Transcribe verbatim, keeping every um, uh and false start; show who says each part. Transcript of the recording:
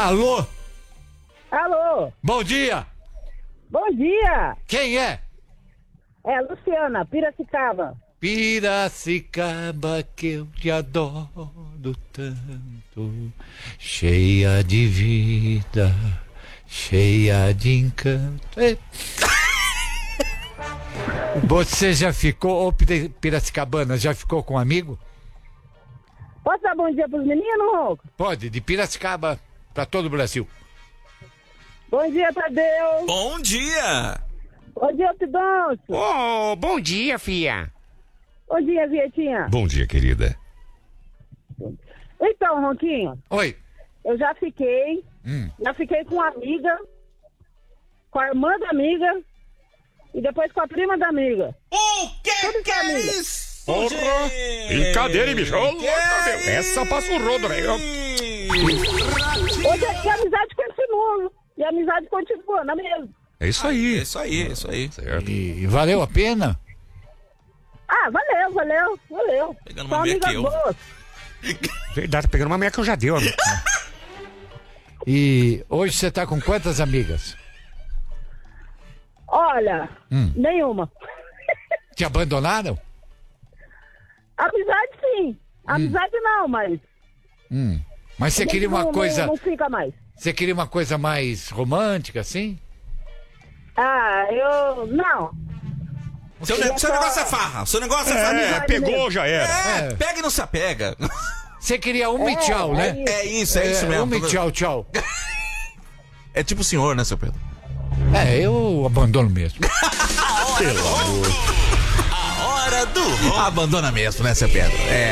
Speaker 1: Alô?
Speaker 2: Alô?
Speaker 1: Bom dia!
Speaker 2: Bom dia!
Speaker 1: Quem é?
Speaker 2: É Luciana, Piracicaba.
Speaker 1: Piracicaba que eu te adoro tanto, cheia de vida, cheia de encanto. Ei. Você já ficou, ô Piracicabana, já ficou com um amigo?
Speaker 2: Posso dar bom dia pros meninos, Ronco?
Speaker 1: Pode, de Piracicaba pra todo o Brasil.
Speaker 2: Bom dia, Tadeu.
Speaker 3: Bom dia!
Speaker 2: Bom dia, Pidoncio.
Speaker 4: Oh, bom dia, fia.
Speaker 2: Bom dia, Vietinha.
Speaker 4: Bom dia, querida.
Speaker 2: Então, Ronquinho.
Speaker 1: Oi.
Speaker 2: Eu já fiquei,
Speaker 1: hum.
Speaker 2: já fiquei com uma amiga, com a irmã da amiga e depois com a prima da amiga.
Speaker 3: O que
Speaker 2: Tudo
Speaker 3: que é
Speaker 2: família.
Speaker 3: isso?
Speaker 4: Porra! Brincadeira, bicho. Ô, louco, meu. Essa passa um rodo, velho.
Speaker 2: Hoje é que a amizade continua. E a amizade continua, não é mesmo?
Speaker 4: É isso
Speaker 3: É
Speaker 4: aí.
Speaker 3: isso aí, é isso aí.
Speaker 4: Certo.
Speaker 1: E, e valeu a pena?
Speaker 2: Ah, valeu, valeu, valeu.
Speaker 3: Pegando
Speaker 2: São
Speaker 3: uma meia
Speaker 2: amigas
Speaker 3: que eu.
Speaker 2: boas.
Speaker 4: Verdade, pegando uma meia que eu já dei, amigo.
Speaker 1: E hoje você tá com quantas amigas?
Speaker 2: Olha,
Speaker 1: Hum.
Speaker 2: nenhuma.
Speaker 1: Te abandonaram?
Speaker 2: Amizade sim. Amizade não, mas.
Speaker 1: Hum. Mas você
Speaker 2: a gente
Speaker 1: queria uma
Speaker 2: não,
Speaker 1: coisa.
Speaker 2: Não, não fica mais.
Speaker 1: Você queria uma coisa mais romântica, assim?
Speaker 2: Ah, eu. Não.
Speaker 3: Seu, ne- seu negócio é farra. Seu negócio é,
Speaker 4: É,
Speaker 3: família.
Speaker 4: pegou, já era.
Speaker 3: É,
Speaker 1: É.
Speaker 3: pega e não se apega.
Speaker 1: Você queria um e
Speaker 2: É,
Speaker 1: tchau,
Speaker 2: é
Speaker 1: né?
Speaker 2: isso.
Speaker 3: É isso, é isso mesmo.
Speaker 1: Um e tchau, tchau.
Speaker 3: É tipo o senhor, né, seu Pedro?
Speaker 1: É, eu abandono mesmo.
Speaker 3: A hora do Abandona mesmo, né, seu Pedro? É.